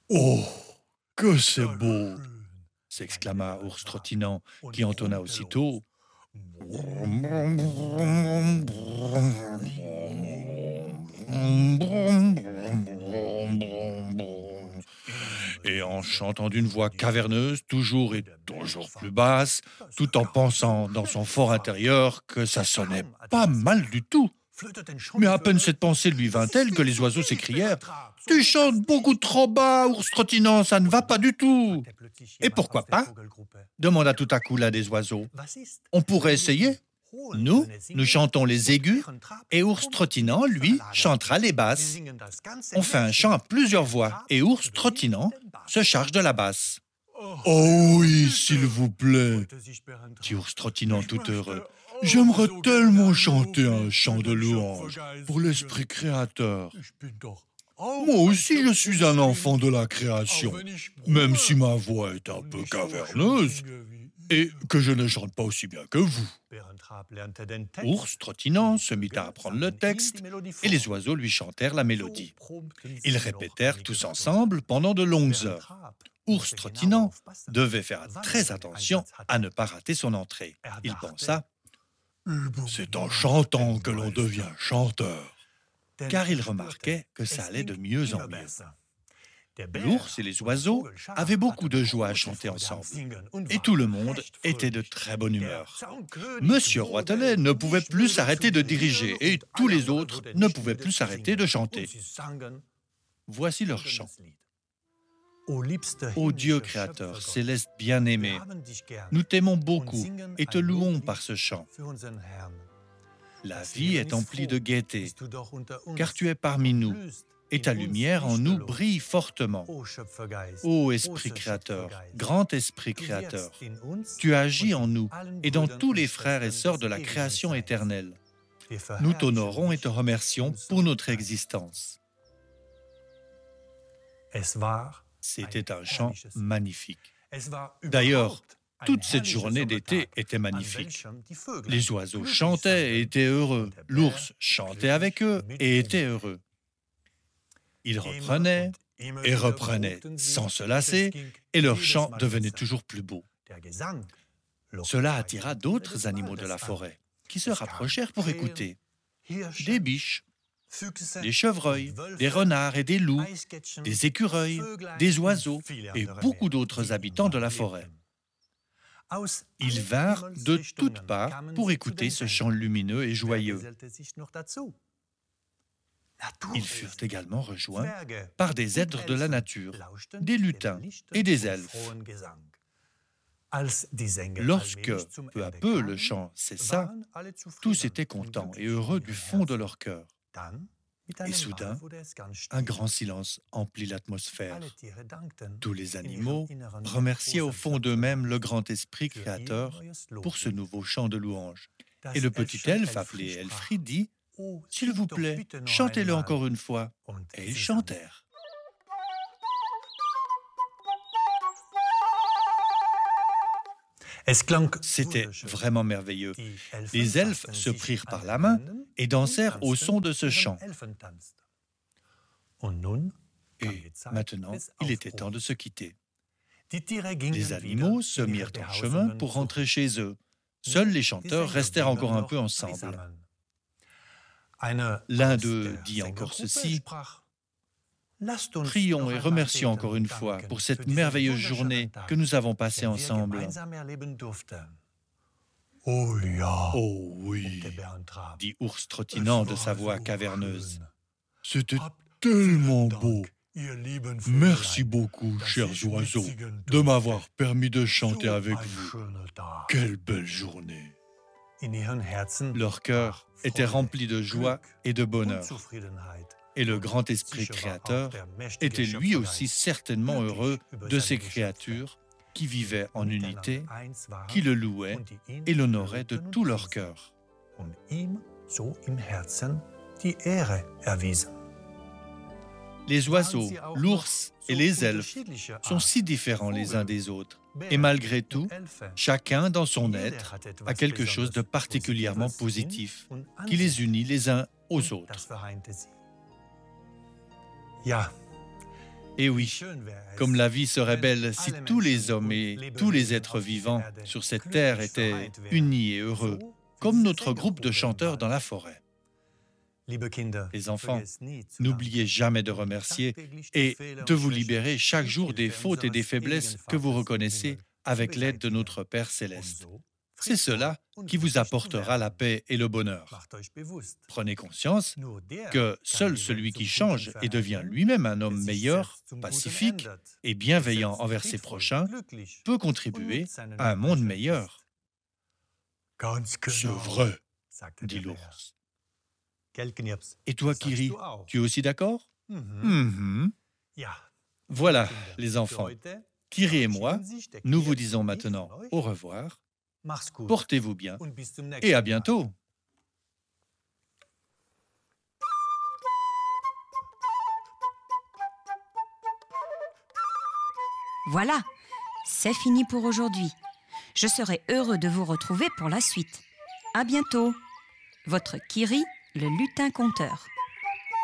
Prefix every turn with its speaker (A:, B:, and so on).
A: Oh, que c'est beau! S'exclama Ours Trottinant, qui entonna aussitôt. Et en chantant d'une voix caverneuse, toujours et toujours plus basse, tout en pensant dans son fort intérieur que ça sonnait pas mal du tout. Mais à peine cette pensée lui vint-elle que les oiseaux s'écrièrent: Tu chantes beaucoup trop bas, Ours Trottinant, ça ne va pas du tout. Et pourquoi pas? Demanda tout à coup l'un des oiseaux. On pourrait essayer. Nous chantons les aigus, et Ours Trottinant, lui, chantera les basses. On fait un chant à plusieurs voix, et Ours Trottinant se charge de la basse. Oh oui, s'il vous plaît, dit Ours Trottinant tout heureux. J'aimerais tellement chanter un chant de louange pour l'esprit créateur. Moi aussi, je suis un enfant de la création, même si ma voix est un peu caverneuse et que je ne chante pas aussi bien que vous. Ours Trottinant se mit à apprendre le texte et les oiseaux lui chantèrent la mélodie. Ils répétèrent tous ensemble pendant de longues heures. Ours Trottinant devait faire très attention à ne pas rater son entrée. Il pensa: c'est en chantant que l'on devient chanteur. Car il remarquait que ça allait de mieux en mieux. L'ours et les oiseaux avaient beaucoup de joie à chanter ensemble, et tout le monde était de très bonne humeur. Monsieur Roitelet ne pouvait plus s'arrêter de diriger, et tous les autres ne pouvaient plus s'arrêter de chanter. Voici leur chant. Ô Dieu créateur, céleste bien-aimé, nous t'aimons beaucoup et te louons par ce chant. La vie est emplie de gaieté, car tu es parmi nous, et ta lumière en nous brille fortement. Ô Esprit créateur, grand Esprit créateur, tu agis en nous et dans tous les frères et sœurs de la création éternelle. Nous t'honorons et te remercions pour notre existence. C'était un chant magnifique. D'ailleurs, toute cette journée d'été était magnifique. Les oiseaux chantaient et étaient heureux. L'ours chantait avec eux et était heureux. Ils reprenaient et reprenaient sans se lasser, et leur chant devenait toujours plus beau. Cela attira d'autres animaux de la forêt, qui se rapprochèrent pour écouter. Des biches, des chevreuils, des renards et des loups, des écureuils, des oiseaux et beaucoup d'autres habitants de la forêt. Ils vinrent de toutes parts pour écouter ce chant lumineux et joyeux. Ils furent également rejoints par des êtres de la nature, des lutins et des elfes. Lorsque, peu à peu, le chant cessa, tous étaient contents et heureux du fond de leur cœur. Et soudain, un grand silence emplit l'atmosphère. Tous les animaux remerciaient au fond d'eux-mêmes le grand esprit créateur pour ce nouveau chant de louange. Et le petit elfe appelé Elfried dit: « S'il vous plaît, chantez-le encore une fois. » Et ils chantèrent. C'était vraiment merveilleux. Les elfes se prirent par la main et dansèrent au son de ce chant. Et maintenant, il était temps de se quitter. Les animaux se mirent en chemin pour rentrer chez eux. Seuls les chanteurs restèrent encore un peu ensemble. L'un d'eux dit encore ceci: « Prions et remercions encore une fois pour cette merveilleuse journée que nous avons passée ensemble. » « Oh oui, » dit Ours Trottinant de sa voix caverneuse. « C'était tellement beau. Merci beaucoup, chers oiseaux, de m'avoir permis de chanter avec vous. Quelle belle journée. » Leur cœur était rempli de joie et de bonheur. Et le grand esprit créateur était lui aussi certainement heureux de ces créatures qui vivaient en unité, qui le louaient et l'honoraient de tout leur cœur. Les oiseaux, l'ours et les elfes sont si différents les uns des autres. Et malgré tout, chacun dans son être a quelque chose de particulièrement positif qui les unit les uns aux autres. Et oui, comme la vie serait belle si tous les hommes et tous les êtres vivants sur cette terre étaient unis et heureux, comme notre groupe de chanteurs dans la forêt. Les enfants, n'oubliez jamais de remercier et de vous libérer chaque jour des fautes et des faiblesses que vous reconnaissez avec l'aide de notre Père céleste. C'est cela qui vous apportera la paix et le bonheur. Prenez conscience que seul celui qui change et devient lui-même un homme meilleur, pacifique et bienveillant envers ses prochains peut contribuer à un monde meilleur. C'est vrai, dit l'ours. Et toi, Kiri, tu es aussi d'accord? Mhm. Voilà, les enfants. Kiri et moi, nous vous disons maintenant au revoir. Portez-vous bien et à bientôt.
B: Voilà, c'est fini pour aujourd'hui. Je serai heureux de vous retrouver pour la suite. À bientôt. Votre Kiri, le lutin conteur.